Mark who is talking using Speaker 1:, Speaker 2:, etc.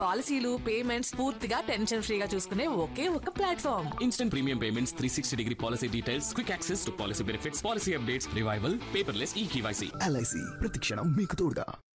Speaker 1: పాలసీలు పేమెంట్స్ పూర్తిగా టెన్షన్ ఫ్రీగా చూసుకునే ఒకే ఒక platform.
Speaker 2: Instant premium payments, 360-degree policy details, quick access to policy benefits, policy updates, revival, paperless ఈ కేవైసీ.
Speaker 3: LIC ప్రతి క్షణం మీకు తోడుగా.